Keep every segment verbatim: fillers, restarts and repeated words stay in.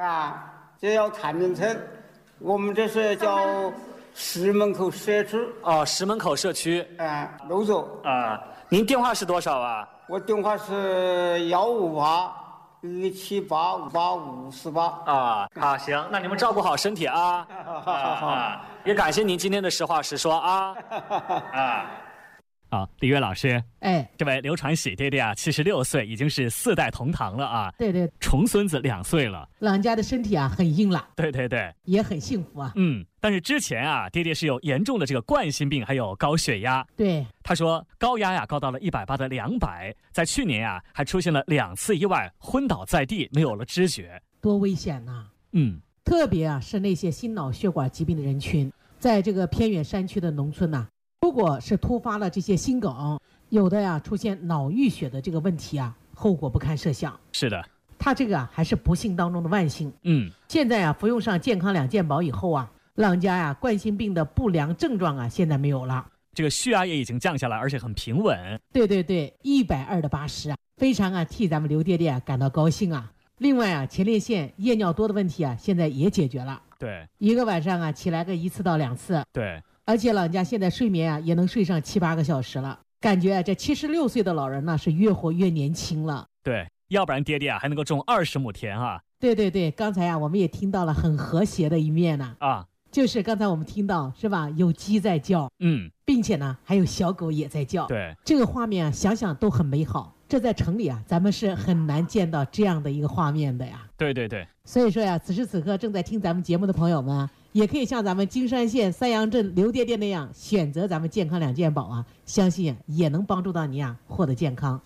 啊，这要谭仁村，我们这是叫石门口社区。 哦，石门口社区。 啊，楼总。 啊，您电话是多少啊？ 我电话是幺五八一七八五八五四八。 啊，好，行，那你们照顾好身体啊。啊，也感谢您今天的实话实说啊。啊。好，李月老师， 哎， 这位刘传喜爹爹啊，七十六岁，已经是四代同堂了啊。 对对， 重孙子两岁了， 老人家的身体啊很硬朗。 对对对， 也很幸福啊。 嗯，但是之前啊，爹爹是有严重的这个冠心病，还有高血压。 对， 他说高压呀高到了一百八的两百，在去年啊还出现了两次意外，昏倒在地，没有了知觉， 多危险呐、啊！ 嗯， 特别啊是那些心脑血管疾病的人群，在这个偏远山区的农村呐、啊。如果是突发了这些心梗，有的呀出现脑溢血的这个问题啊，后果不堪设想。 是的， 他这个啊还是不幸当中的万幸。 嗯， 现在啊服用上健康两健宝以后啊，老人家呀冠心病的不良症状啊现在没有了， 这个血压也已经降下来，而且很平稳。 对对对，一百二的八十啊，非常啊替咱们刘爹爹啊感到高兴啊。另外啊，前列腺夜尿多的问题啊现在也解决了。 对， 一个晚上啊起来个一次到两次。 对。 而且老人家现在睡眠啊也能睡上七八个小时了，感觉啊这七十六岁的老人呢是越活越年轻了。 对，要不然爹爹啊还能够种二十亩田啊。 对对对，刚才啊我们也听到了很和谐的一面呢。 啊， 就是刚才我们听到是吧，有鸡在叫， 嗯， 并且呢还有小狗也在叫。 对， 这个画面啊想想都很美好。这在城里啊咱们是很难见到这样的一个画面的呀。 对对对， 所以说呀，此时此刻正在听咱们节目的朋友们啊，也可以像咱们金山县三阳镇刘爹爹那样选择咱们健康两健宝啊，相信啊也能帮助到你啊获得健康。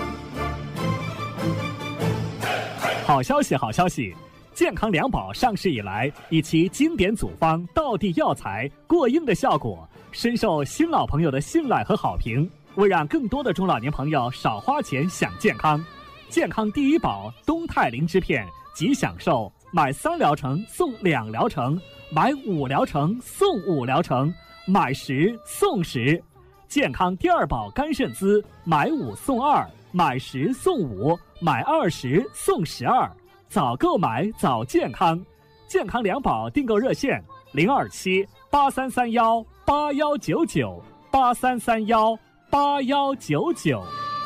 好消息好消息，健康两宝上市以来，以其经典组方、道地药材、过硬的效果，深受新老朋友的信赖和好评。为让更多的中老年朋友少花钱享健康，健康第一宝东泰灵芝片即享受买三疗程送两疗程，买五疗程送五疗程，买十送十。健康第二宝肝肾滋，买五送二，买十送五，买二十送十二。早购买早健康，健康两宝订购热线零二七八三三幺八幺九九八三三幺八幺九九。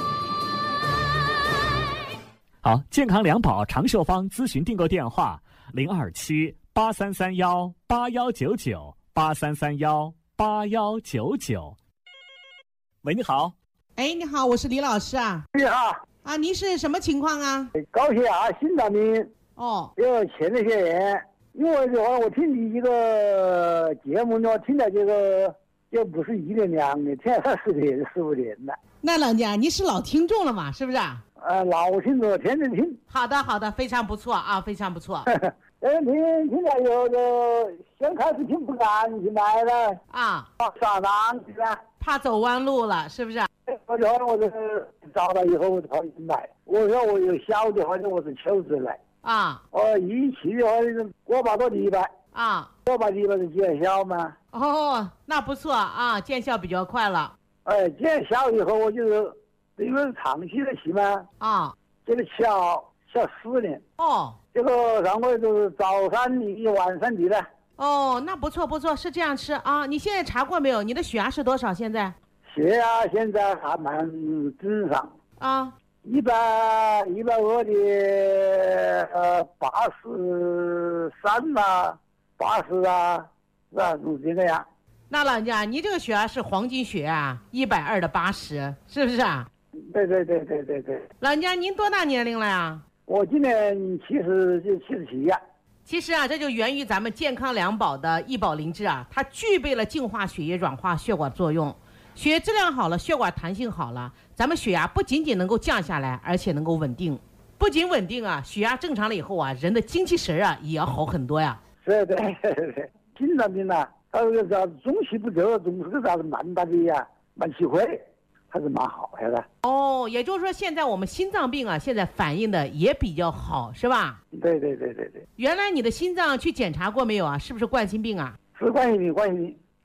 好，健康两宝长寿方咨询订购电话零二七八三三幺八幺九九八三三幺八幺九九。喂，你好。 哎，你好，我是李老师啊。 你好。 啊，您是什么情况啊？ 高血压、心脏病。 哦。 有前列腺炎。因为的话，我听你这个节目呢，听了这个。也不是一年两年，听了十年十五年了。 那老人家，你是老听众了嘛？是不是？ 呃，老听众，天天听。 好的，好的，非常不错啊，非常不错。 呃，听听了以后就先开始听不敢去买了啊， 上当去了， 怕走弯路了，是不是？ 我就我就找到以后我就跑去买。我说我有小的话就我是求子来啊， 哦，一期的话我把多礼拜啊， 我把礼拜是见效嘛。 哦，那不错啊，见效比较快了。 哎，见效以后我就是因为长期的吃嘛， 啊， 这个效效四年。 哦， 这个上回就是早三粒，晚三粒的。 哦，那不错不错，是这样吃啊。你现在查过没有？你的血压是多少？现在？ 血压现在还蛮正常啊， 一百一百二的呃八十三呐，八十啊。是吧？是这个样。 那老人家，你这个血压是黄金血啊，一百二的八十，是不是啊？ 对对对对对对。 老人家，您多大年龄了呀？ 我今年七十就七十七呀。 其实啊，这就源于咱们健康两宝的益宝灵芝啊，它具备了净化血液、软化血管作用。血液质量好了，血管弹性好了，咱们血压不仅仅能够降下来，而且能够稳定。不仅稳定啊，血压正常了以后啊，人的精气神啊也要好很多呀。 对对对对。心脏病呐，他这个啥中气不足，总是个啥子慢大的呀，慢气会，还是蛮好的。 哦，也就是说，现在我们心脏病啊，现在反应的也比较好，是吧？ 对对对对对。 原来你的心脏去检查过没有啊？是不是冠心病啊？ 是冠心病，冠心病。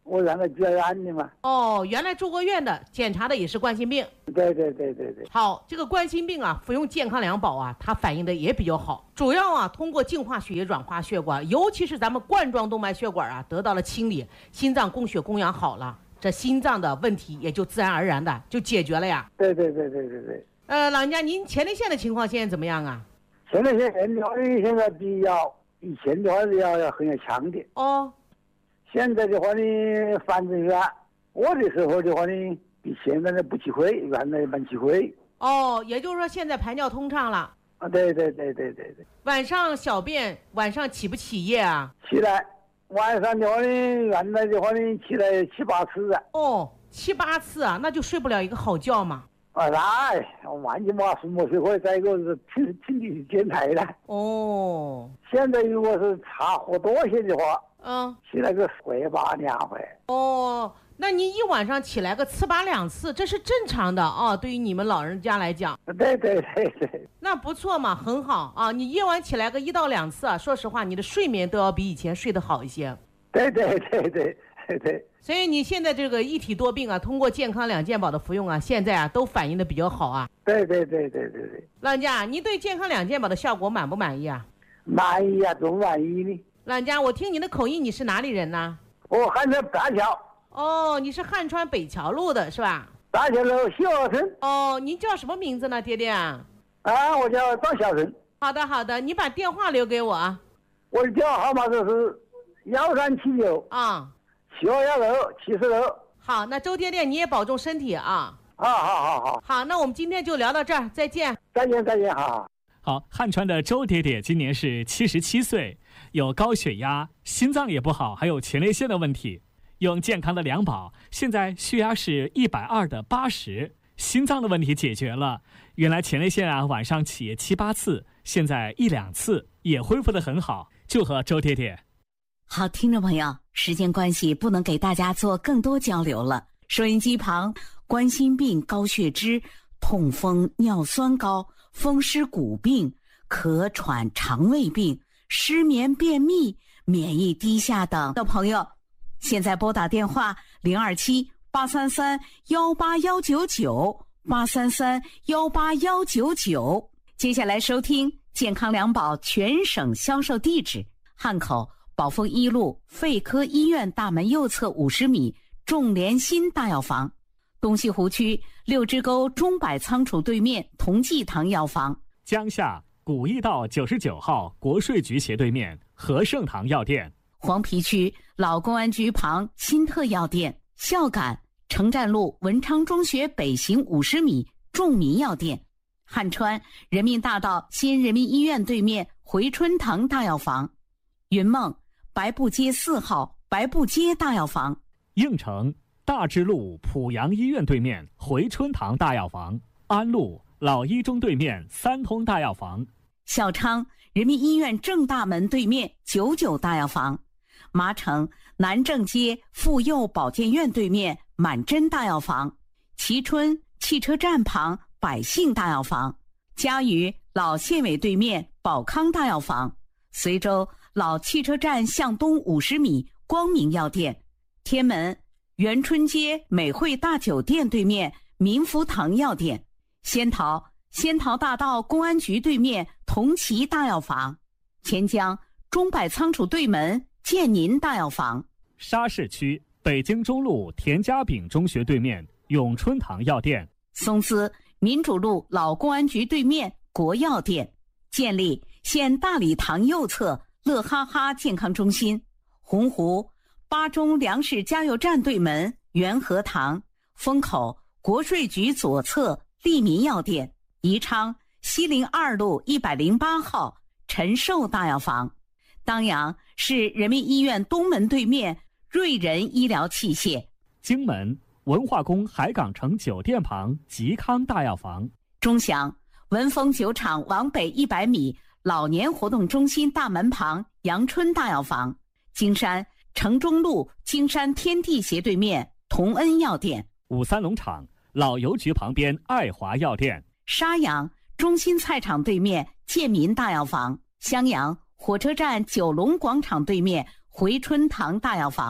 我让他住院的嘛。 哦，原来住过院的，检查的也是冠心病。 对对对对对。 好，这个冠心病啊，服用健康两宝啊，它反应的也比较好。主要啊，通过净化血液、软化血管，尤其是咱们冠状动脉血管啊，得到了清理，心脏供血供氧好了，这心脏的问题也就自然而然的就解决了呀。 对对对对对对。 呃，老人家，您前列腺的情况现在怎么样啊？ 前列腺的话，现在比较以前的话要要很要强的。 哦。 现在的话呢，反正是我的时候的话呢，比现在的不起灰，原来蛮起灰。 哦，也就是说现在排尿通畅了。 啊，对对对对对对。 晚上小便，晚上起不起夜啊？ 起来，晚上的话呢，原来的话呢，起来七八次啊。 哦，七八次啊，那就睡不了一个好觉嘛。 啊，那完全没没睡会，再一个是听听力减退了。 哦。 现在如果是茶喝多些的话， 嗯， 起来个睡吧两回。 哦，那您一晚上起来个次把两次，这是正常的啊，对于你们老人家来讲。 对对对对。 那不错嘛，很好啊。你夜晚起来个一到两次啊，说实话，你的睡眠都要比以前睡得好一些。 对对对对对对。 所以你现在这个一体多病啊，通过健康两健宝的服用啊，现在啊都反应的比较好啊。 对对对对对对。 老人家，您对健康两健宝的效果满不满意啊？ 满意啊，总满意的。 老人家，我听你的口音，你是哪里人呢？ 我汉川大桥。 哦，你是汉川北桥路的是吧？ 大桥路小村。 哦，您叫什么名字呢，爹爹啊？ 啊，我叫张小生。 好的好的，你把电话留给我啊。 我的电话号码就是幺三七九啊， 七二幺六七四六。 好，那周爹爹你也保重身体啊。 好好好好。 好，那我们今天就聊到这儿，再见。 再见再见，好。 好，汉川的周爹爹今年是七十七岁，有高血压，心脏也不好，还有前列腺的问题。用健康的两宝，现在血压是一百二的八十，心脏的问题解决了。原来前列腺啊晚上起夜七八次，现在一两次，也恢复得很好。祝贺周爹爹。 好，听众朋友，时间关系不能给大家做更多交流了。收音机旁，冠心病、高血脂、痛风、尿酸高、风湿骨病、咳喘、肠胃病、失眠、便秘、免疫低下等的朋友，现在拨打电话零二七八三三幺八幺九九八三三幺八幺九九。接下来收听健康两宝全省销售地址：汉口宝丰一路肺科医院大门右侧五十米众联心大药房，东西湖区六支沟中百仓储对面同济堂药房， 江夏古驿道九十九号国税局斜对面和盛堂药店， 黄陂区老公安局旁新特药店，孝感城站路文昌中学北行五十米众民药店，汉川人民大道新人民医院对面回春堂大药房，云梦白布街四号白布街大药房， 应城大智路濮阳医院对面回春堂大药房，安路老一中对面三通大药房， 孝昌人民医院正大门对面九九大药房，麻城南正街妇幼保健院对面满珍大药房，蕲春汽车站旁百姓大药房，嘉鱼老县委对面宝康大药房，随州老汽车站向东五十米光明药店，天门元春街美汇大酒店对面民福堂药店，仙桃仙桃大道公安局对面同齐大药房，钱江中百仓储对门建宁大药房， 沙市区北京中路田家炳中学对面永春堂药店， 松滋民主路老公安局对面国药店，建立县大礼堂右侧乐哈哈健康中心，洪湖巴中粮食加油站对门元和堂，风口国税局左侧利民药店，宜昌西陵二路一百零八号陈寿大药房，当阳市人民医院东门对面瑞仁医疗器械， 荆门文化宫海港城酒店旁吉康大药房， 钟祥文丰酒厂往北一百米老年活动中心大门旁阳春大药房，金山城中路金山天地斜对面同恩药店， 五三农场老邮局旁边爱华药店， 沙阳中心菜场对面建民大药房，襄阳火车站九龙广场对面回春堂大药房，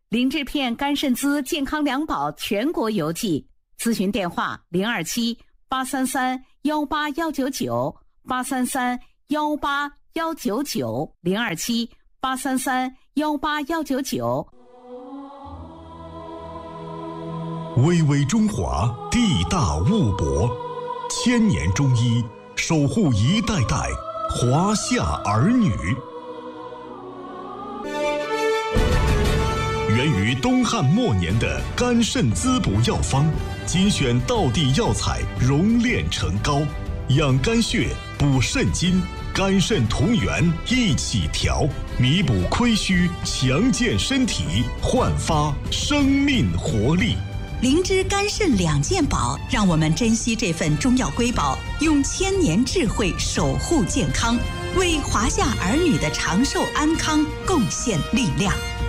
灵芝片、肝肾滋、健康两宝全国邮寄。咨询电话：零二七八三三幺八幺九九八三三幺八幺九九零二七八三三幺八幺九九。 巍巍中华，地大物博，千年中医守护一代代华夏儿女。源于东汉末年的肝肾滋补药方，精选道地药材熔炼成膏，养肝血，补肾精，肝肾同源一起调，弥补亏虚，强健身体，焕发生命活力。 灵芝肝肾两件宝，让我们珍惜这份中药瑰宝，用千年智慧守护健康，为华夏儿女的长寿安康贡献力量。